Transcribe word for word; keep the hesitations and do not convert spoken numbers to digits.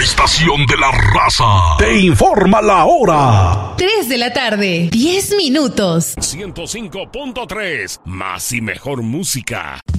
estación de la raza te informa la hora. tres de la tarde, diez minutos. ciento cinco punto tres, más y mejor música.